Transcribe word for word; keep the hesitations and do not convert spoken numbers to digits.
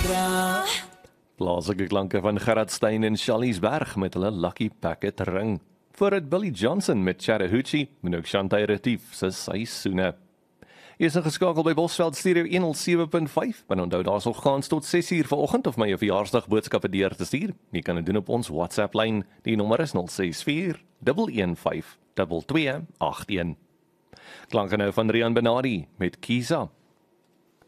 Plaaslike klanke van Gerard Stein en Charliesberg met hulle Lucky Packet ring. Vooruit Billy Johnson met Chattahoochee en ook Shantae Retief se Seisoene. Jy is ingeskakel by Bosveld Stereo honderd sewe punt vyf, maar onthou daar is nog kans tot ses uur vanoggend of my 'n verjaarsdag boodskappe deur te stuur. Jy kan dit doen op ons WhatsApp lyn. Die nommer is nul ses vier een een vyf twee twee agt een. Klanke nou van Rian Benadi met Kiza.